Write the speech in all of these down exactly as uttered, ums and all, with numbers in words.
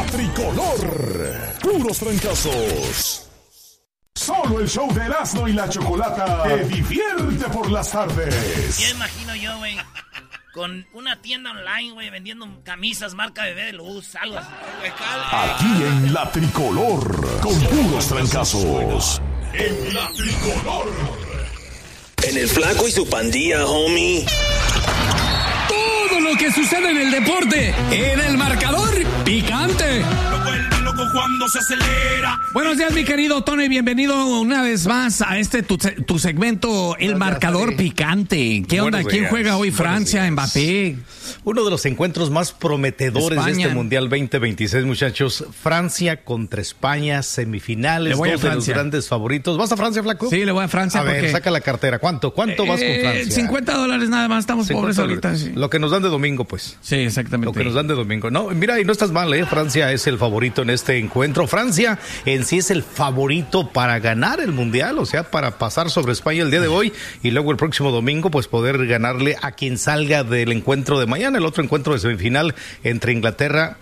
tricolor. Puros trancazos. Solo el show de Erasmo y la Chocolata te divierte por las tardes. Ya imagino yo, güey, con una tienda online, güey, vendiendo camisas marca Bebé de Luz, algo así. Aquí en la tricolor, con puros trancazos. En la tricolor. En el Flaco y su pandilla, homie. Todo lo que sucede en el deporte, en el marcador picante. Cuando se acelera. Buenos días, mi querido Tony, bienvenido una vez más a este tu, tu segmento El Marcador Picante. ¿Qué onda? ¿Quién juega hoy? Francia, Mbappé. Uno de los encuentros más prometedores España. de este Mundial veinte veintiséis, muchachos. Francia contra España, semifinales, dos de los grandes favoritos. ¿Vas a Francia, Flaco? Sí, le voy a Francia. A ver, porque... saca la cartera. ¿Cuánto? ¿Cuánto eh, vas con Francia? cincuenta dólares nada más, estamos pobres ahorita. Sí. Lo que nos dan de domingo, pues. Sí, exactamente. Lo que nos dan de domingo. No, mira, y no estás mal, ¿eh? Francia es el favorito en este encuentro. Francia en sí es el favorito para ganar el Mundial, o sea, para pasar sobre España el día de hoy y luego el próximo domingo, pues poder ganarle a quien salga del encuentro de mañana, el otro encuentro de semifinal entre Inglaterra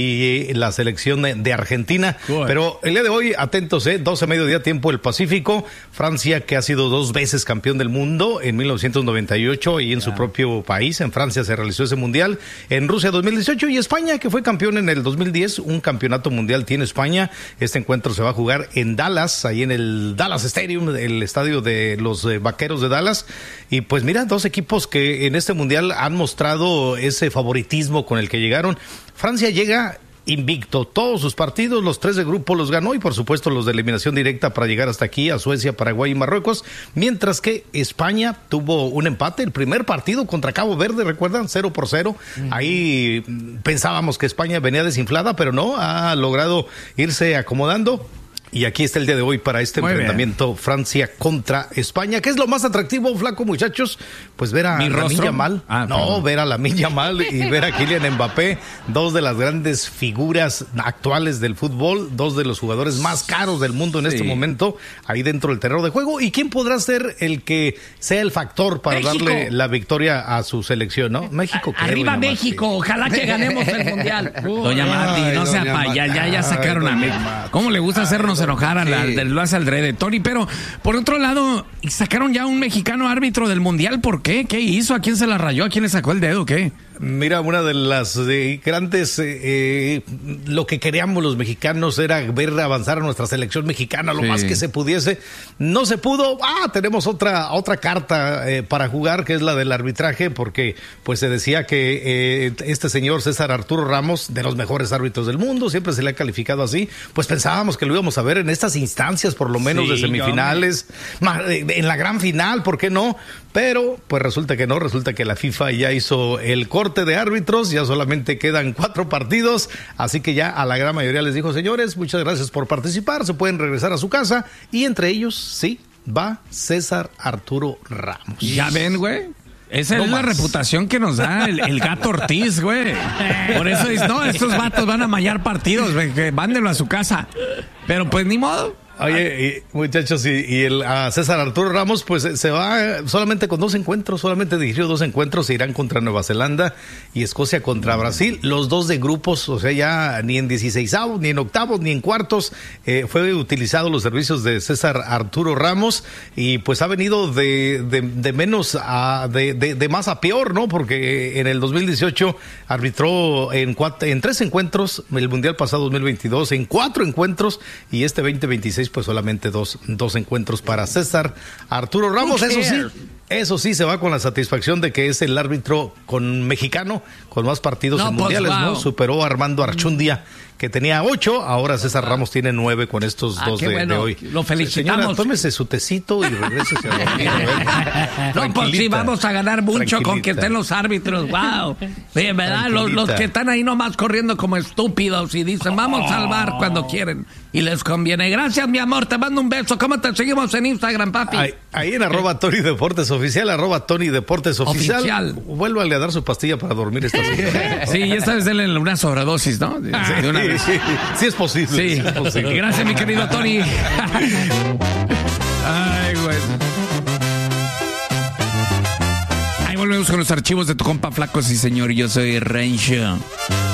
y la selección de Argentina. Good. Pero el día de hoy, atentos, ¿eh? doce mediodía tiempo del Pacífico. Francia, que ha sido dos veces campeón del mundo en mil novecientos noventa y ocho y en yeah. su propio país, en Francia se realizó ese Mundial, en Rusia dos mil dieciocho y España, que fue campeón en el dos mil diez, un campeonato mundial tiene España. Este encuentro se va a jugar en Dallas, ahí en el Dallas Stadium, el estadio de los eh, Vaqueros de Dallas. Y pues mira, dos equipos que en este mundial han mostrado ese favoritismo con el que llegaron. Francia llega invicto, todos sus partidos, los tres de grupo los ganó y por supuesto los de eliminación directa para llegar hasta aquí a Suecia, Paraguay y Marruecos, mientras que España tuvo un empate, el primer partido contra Cabo Verde, ¿recuerdan? Cero por cero, uh-huh. Ahí pensábamos que España venía desinflada, pero no, ha logrado irse acomodando. Y aquí está el día de hoy para este Muy enfrentamiento bien. Francia contra España. ¿Qué es lo más atractivo, Flaco, muchachos? Pues ver a Lamine Yamal. Ah, no, perdón. ver a Lamine Yamal y ver a Kylian Mbappé, dos de las grandes figuras actuales del fútbol, dos de los jugadores más caros del mundo en sí. este momento, ahí dentro del terreno de juego. ¿Y quién podrá ser el que sea el factor para México. darle la victoria a su selección, no? México. A, arriba México, ojalá que ganemos el Mundial. Uh, doña Marti, no sea pa, ya, ya, ya sacaron Ay, a México. ¿Cómo le gusta hacernos enojar a la, sí. lo hace al de Tony? Pero por otro lado, sacaron ya un mexicano árbitro del Mundial. ¿Por qué? ¿Qué hizo? ¿A quién se la rayó? ¿A quién le sacó el dedo? ¿Qué? Mira, una de las eh, grandes, eh, eh, lo que queríamos los mexicanos era ver avanzar a nuestra selección mexicana lo sí. más que se pudiese. No se pudo. Ah, tenemos otra otra carta eh, para jugar, que es la del arbitraje, porque pues se decía que eh, este señor César Arturo Ramos, de los mejores árbitros del mundo, siempre se le ha calificado así, pues pensábamos que lo íbamos a ver en estas instancias, por lo menos sí, de semifinales, no. en la gran final, ¿por qué no? Pero pues resulta que no, resulta que la FIFA ya hizo el corte de árbitros, ya solamente quedan cuatro partidos, así que ya a la gran mayoría les dijo, señores, muchas gracias por participar, se pueden regresar a su casa, y entre ellos, sí, va César Arturo Ramos. Ya ven, güey. Esa no es más. La reputación que nos da el, el Gato Ortiz, güey. Por eso dice, no, estos vatos van a mallar partidos, güey, que mándenlo a su casa. Pero pues ni modo. Oye, y, muchachos, y, y el a César Arturo Ramos, pues se va solamente con dos encuentros, solamente dirigió dos encuentros, Irán contra Nueva Zelanda y Escocia contra Brasil, los dos de grupos, o sea, ya ni en dieciseisavos, ni en octavos, ni en cuartos, eh, fue utilizado los servicios de César Arturo Ramos, y pues ha venido de, de, de menos a, de, de, de más a peor, ¿no? Porque en el dos mil dieciocho arbitró en, cuatro, en tres encuentros, el Mundial pasado dos mil veintidós, en cuatro encuentros, y este veinte veintiséis pues solamente dos, dos encuentros para César Arturo Ramos. Eso sí, eso sí se va con la satisfacción de que es el árbitro con mexicano con más partidos no, en pues, mundiales, wow. ¿no? Superó a Armando Archundia, que tenía ocho, ahora César Ramos tiene nueve con estos ah, dos de, bueno. de hoy. Lo felicitamos. Señora, tómese su tecito y regrese a dormir. No, pues sí, vamos a ganar mucho con que estén los árbitros, wow. Sí, ¿verdad? Los, los que están ahí nomás corriendo como estúpidos y dicen, vamos oh. al bar cuando quieren. Y les conviene. Gracias, mi amor, te mando un beso. ¿Cómo te seguimos en Instagram, papi? Ahí, ahí en arroba Tony Deportes Oficial, arroba Tony Deportes Oficial. Oficial. Vuélvale a dar su pastilla para dormir esta semana. Sí, esta vez denle una sobredosis, ¿no? De, sí, de una sí, sí, sí es posible. Sí. sí es posible. Gracias, mi querido Tony. Ay, güey. Ahí volvemos con los archivos de tu compa Flaco, sí, señor. Yo soy Rancho.